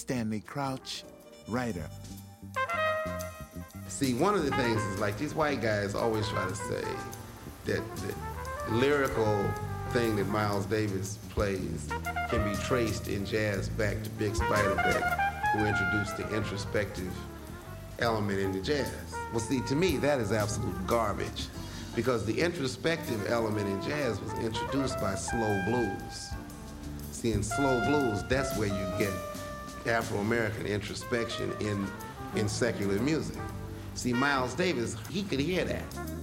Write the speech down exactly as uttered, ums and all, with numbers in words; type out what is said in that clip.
Stanley Crouch, writer. See, one of the things is like these white guys always try to say that the lyrical thing that Miles Davis plays can be traced in jazz back to Bix Beiderbecke, who introduced the introspective element into jazz. Well, see, to me, that is absolute garbage, because the introspective element in jazz was introduced by slow blues. See, in slow blues, that's where you get Afro-American introspection in, in secular music. See, Miles Davis, he could hear that.